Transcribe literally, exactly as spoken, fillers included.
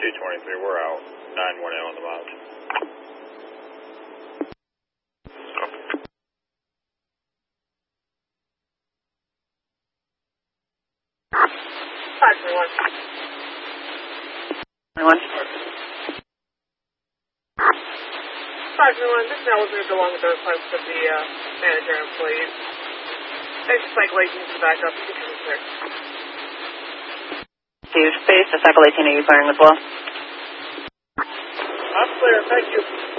two twenty-three, we're out. nine one zero on the mount. five twenty-one. twenty-one. five twenty-one, this now was moved along with the request of the uh, manager and employees. There's a cycle eighteen to back up. You can come clear. Steve, space, the cycle eighteen, are you firing as well? I'm clear, thank you.